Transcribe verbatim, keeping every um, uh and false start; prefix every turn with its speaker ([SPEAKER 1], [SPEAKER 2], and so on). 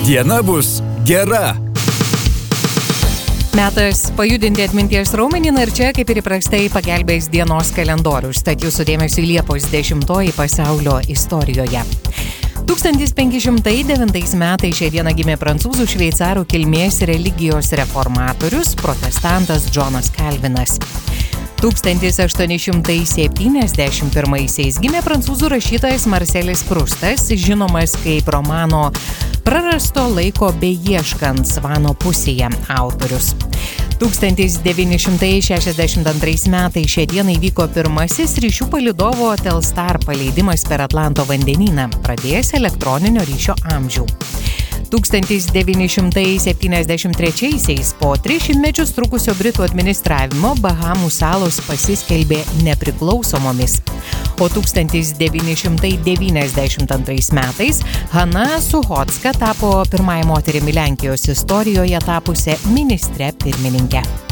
[SPEAKER 1] Diena bus gera.
[SPEAKER 2] Metas pajudinti atminties raumenį ir čia, kaip ir įprastai, pagelbės dienos kalendorius. Tad jūsų dėmesio Liepos dešimtoji pasaulio istorijoje. tūkstantis penki šimtai devintais metais šią dieną gimė prancūzų šveicarų kilmės religijos reformatorius, protestantas Džonas Kalvinas. tūkstantis aštuoni šimtai septyniasdešimt pirmaisiais gimė prancūzų rašytojas Marselis Prustas, žinomas kaip romano Prarasto laiko beieškant Svano pusėje autorius. tūkstantis devyni šimtai šešiasdešimt antrais metais šią dieną įvyko pirmasis ryšių palydovo Telstar paleidimas per Atlanto vandenyną, pradėjęs elektroninio ryšio amžių. tūkstantis devyni šimtai septyniasdešimt trečiaisiais po tris šimtmečius trukusio Britų administravimo Bahamų salos pasiskelbė nepriklausomomis. O tūkstantis devyni šimtai devyniasdešimt antrais metais Hana Suchocka tapo pirmąją moterimi Lenkijos istorijoje tapusią ministre pirmininke.